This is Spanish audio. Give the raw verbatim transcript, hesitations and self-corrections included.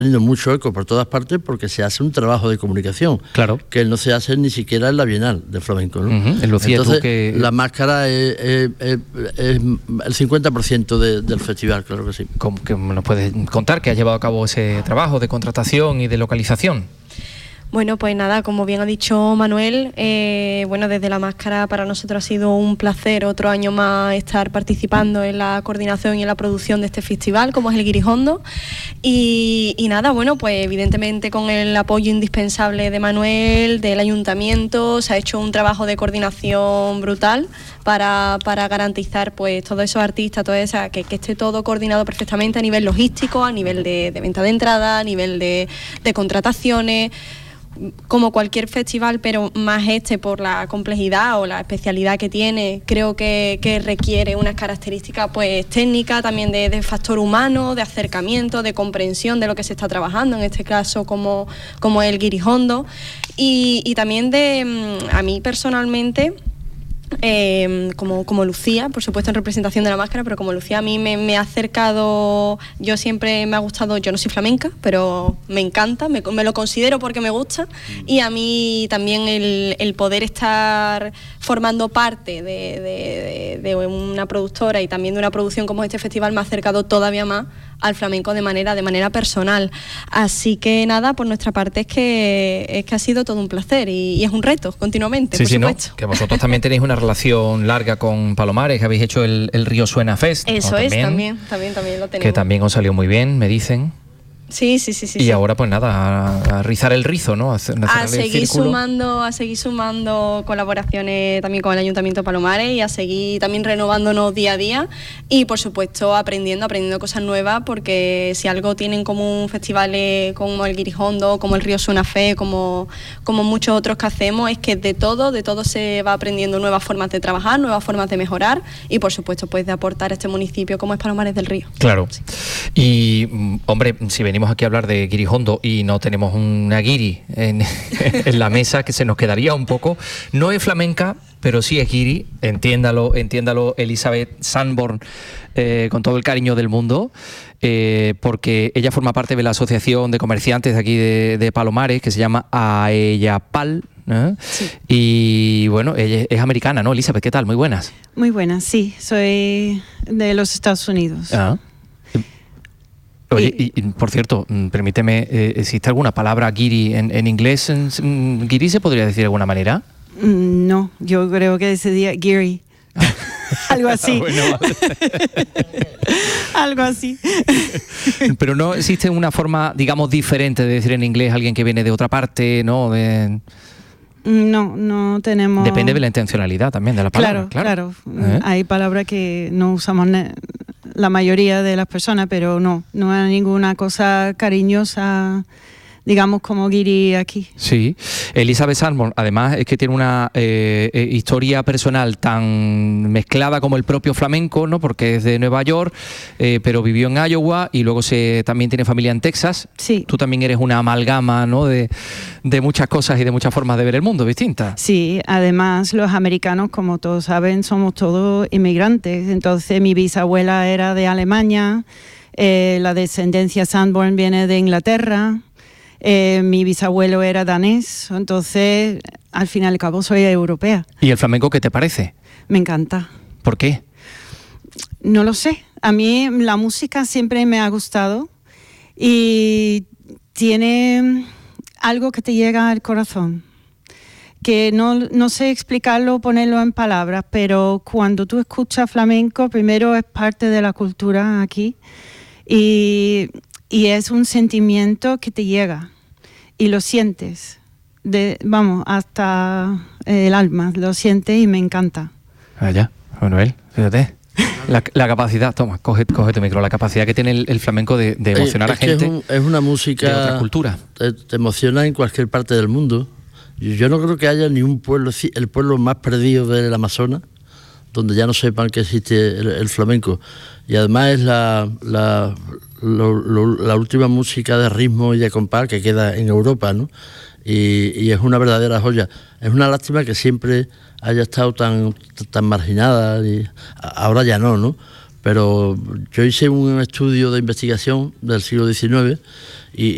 teniendo mucho eco por todas partes porque se hace un trabajo de comunicación, claro, que no se hace ni siquiera en la Bienal de Flamenco, ¿no? Uh-huh. Entonces, que... la máscara es, es, es, es el cincuenta por ciento de, del festival, claro que sí. ¿Cómo que nos puedes contar que has llevado a cabo ese trabajo de contratación y de localización? Bueno, pues nada, como bien ha dicho Manuel, eh, bueno, desde la máscara para nosotros ha sido un placer otro año más estar participando en la coordinación y en la producción de este festival, como es el Guirijondo. Y, y nada, bueno, pues evidentemente con el apoyo indispensable de Manuel, del ayuntamiento, se ha hecho un trabajo de coordinación brutal para, para garantizar pues todos esos artistas, todo esa, que, que esté todo coordinado perfectamente a nivel logístico, a nivel de, de venta de entrada, a nivel de, de contrataciones, como cualquier festival, pero más este por la complejidad o la especialidad que tiene, creo que, que requiere unas características pues técnicas, también de, de factor humano, de acercamiento, de comprensión de lo que se está trabajando, en este caso como, como el Guirijondo, y, y también de, a mí personalmente, Eh, como, como Lucía, por supuesto en representación de la máscara, pero como Lucía a mí me, me ha acercado, yo siempre me ha gustado, yo no soy flamenca, pero me encanta, me, me lo considero porque me gusta, y a mí también el, el poder estar formando parte de, de, de, de una productora y también de una producción como este festival me ha acercado todavía más al flamenco de manera, de manera personal. Así que nada, por nuestra parte es que, es que ha sido todo un placer y, y es un reto continuamente, sí, por sí, supuesto. ¿no? Que vosotros también tenéis una relación larga con Palomares, que habéis hecho el, el Río Suena Fest. Eso ¿no? es, también, también, también, también lo tenemos. Que también os salió muy bien, me dicen. Sí, sí, sí, sí. Y sí. ahora pues nada, a, a rizar el rizo, ¿no? A, a seguir sumando, a seguir sumando colaboraciones también con el Ayuntamiento de Palomares y a seguir también renovándonos día a día y por supuesto aprendiendo, aprendiendo cosas nuevas, porque si algo tienen como un festivales como el Guirijondo, como el Río Suena Fest, como, como muchos otros que hacemos, es que de todo, de todo se va aprendiendo nuevas formas de trabajar, nuevas formas de mejorar y por supuesto pues de aportar a este municipio como es Palomares del Río. Claro. Sí. Y hombre, si venimos aquí a hablar de Guirijondo y no tenemos una guiri en, en la mesa, que se nos quedaría un poco. No es flamenca, pero sí es guiri, entiéndalo, entiéndalo Elizabeth Sanborn, eh, con todo el cariño del mundo, eh, porque ella forma parte de la Asociación de Comerciantes de aquí de, de Palomares, que se llama AELLAPAL, ¿eh? Sí. Y bueno, ella es americana, ¿no? Elizabeth, ¿qué tal? Muy buenas. Muy buenas, sí, soy de los Estados Unidos. Ah. Oye, y, y por cierto, permíteme, eh, ¿existe alguna palabra guiri en, en inglés? ¿En, ¿Guiri se podría decir de alguna manera? No, yo creo que sería Giri. Algo así. Bueno, vale. Algo así. Pero no existe una forma, digamos, diferente de decir en inglés a alguien que viene de otra parte, ¿no? De... No, no tenemos... Depende de la intencionalidad también de la palabra. Claro, claro. ¿Eh? Hay palabras que no usamos la mayoría de las personas, pero no, no hay ninguna cosa cariñosa, digamos, como guiri aquí. Sí. Elizabeth Sanborn, además, es que tiene una eh, eh, historia personal tan mezclada como el propio flamenco, ¿no? Porque es de Nueva York, eh, pero vivió en Iowa y luego se también tiene familia en Texas. Sí. Tú también eres una amalgama, ¿no? de, de muchas cosas y de muchas formas de ver el mundo distintas. Sí, además los americanos, como todos saben, somos todos inmigrantes. Entonces mi bisabuela era de Alemania, eh, la descendencia Sanborn viene de Inglaterra. Eh, mi bisabuelo era danés, entonces al fin y al cabo soy europea. ¿Y el flamenco qué te parece? Me encanta. ¿Por qué? No lo sé. A mí la música siempre me ha gustado y tiene algo que te llega al corazón, que no, no sé explicarlo, ponerlo en palabras, pero cuando tú escuchas flamenco, primero es parte de la cultura aquí y... Y es un sentimiento que te llega y lo sientes, de, vamos, hasta el alma, lo sientes y me encanta. Ah, ya, Manuel, fíjate. La, la capacidad, toma, coge, coge tu micro, la capacidad que tiene el, el flamenco de, de emocionar es a gente. Es, un, es una música de otra cultura. Te, te emociona en cualquier parte del mundo. Yo no creo que haya ni un pueblo, el pueblo más perdido del Amazonas, donde ya no sepan que existe el, el flamenco. Y además es la, la, lo, lo, la última música de ritmo y de compás que queda en Europa, ¿no? Y, y es una verdadera joya. Es una lástima que siempre haya estado tan, tan marginada, y ahora ya no, ¿no? Pero yo hice un estudio de investigación del siglo diecinueve